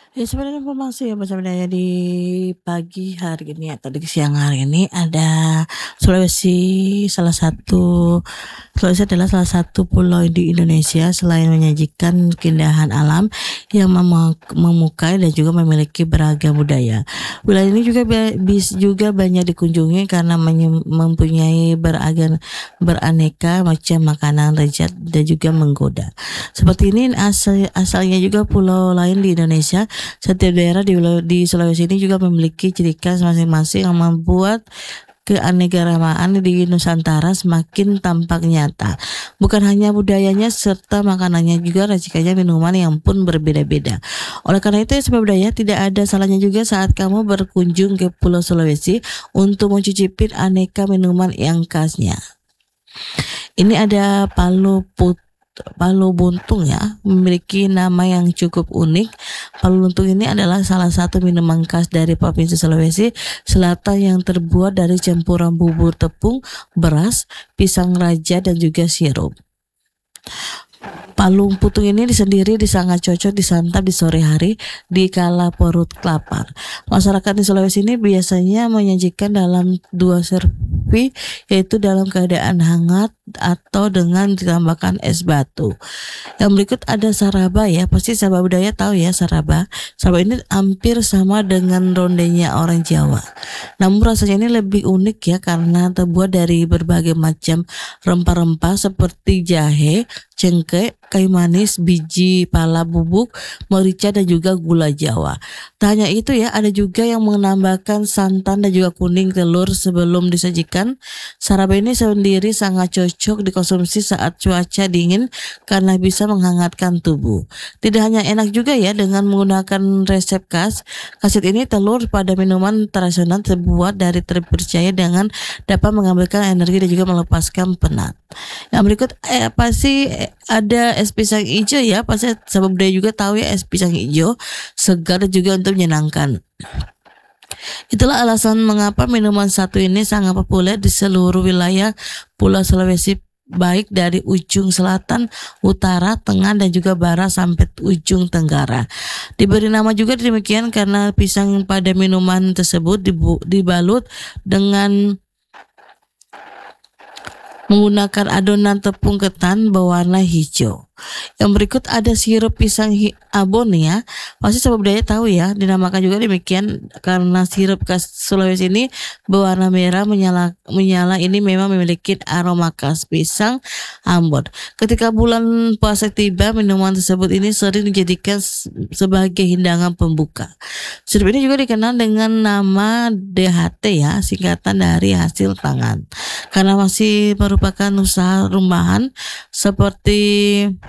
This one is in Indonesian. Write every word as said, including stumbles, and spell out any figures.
Ya sebenarnya informasi ya sebenarnya di pagi hari ini atau di siang hari ini ada Sulawesi salah satu Sulawesi adalah salah satu pulau di Indonesia selain menyajikan keindahan alam yang mem- memukai dan juga memiliki beragam budaya. Wilayah ini juga ba- bis juga banyak dikunjungi karena menye- mempunyai beragam beraneka macam makanan lezat dan juga menggoda. Seperti ini asal, asalnya juga pulau lain di Indonesia. Setiap daerah di, di Sulawesi ini juga memiliki ciri khas masing-masing yang membuat keanekaragaman di Nusantara semakin tampak nyata. Bukan hanya budayanya serta makanannya juga racikannya minuman yang pun berbeda-beda. Oleh karena itu sebagai budaya tidak ada salahnya juga saat kamu berkunjung ke Pulau Sulawesi untuk mencicipi aneka minuman yang khasnya. Ini ada Palu Put Palu Buntung ya, memiliki nama yang cukup unik. Palu Buntung ini adalah salah satu minuman khas dari Provinsi Sulawesi Selatan yang terbuat dari campuran bubur tepung, beras, pisang raja dan juga sirup. Palung putung ini sendiri sangat cocok disantap di sore hari di kala perut lapar. Masyarakat di Sulawesi ini biasanya menyajikan dalam dua servi, yaitu dalam keadaan hangat atau dengan ditambahkan es batu. Yang berikut ada saraba ya, pasti sahabat budaya tahu ya saraba. Saraba ini hampir sama dengan rondenya orang Jawa. Namun rasanya ini lebih unik ya karena terbuat dari berbagai macam rempah-rempah seperti jahe, cengkeh, kayu manis, biji pala bubuk, merica dan juga gula Jawa. Tak hanya itu ya, ada juga yang menambahkan santan dan juga kuning telur sebelum disajikan. Saraba ini sendiri sangat cocok dikonsumsi saat cuaca dingin karena bisa menghangatkan tubuh. Tidak hanya enak juga ya dengan menggunakan resep khas. Kaset ini telur pada minuman tradisional terbuat dari terpercaya dengan dapat mengambilkan energi dan juga melepaskan penat. Yang berikut eh, pasti ada es pisang hijau ya, pasti sahabat budaya juga tahu ya es pisang hijau segar juga untuk menyenangkan. Itulah alasan mengapa minuman satu ini sangat populer di seluruh wilayah Pulau Sulawesi, baik dari ujung selatan, utara, tengah dan juga barat sampai ujung tenggara. Diberi nama juga demikian karena pisang pada minuman tersebut dibalut dengan menggunakan adonan tepung ketan berwarna hijau. Yang berikut ada sirup pisang abon ya. Pasti sahabat budaya tahu ya, dinamakan juga demikian karena sirup khas Sulawesi ini berwarna merah menyala menyala ini memang memiliki aroma khas pisang ambon. Ketika bulan puasa tiba, minuman tersebut ini sering dijadikan sebagai hidangan pembuka. Sirup ini juga dikenal dengan nama D H T ya, singkatan dari hasil tangan. Karena masih merupakan usaha rumahan seperti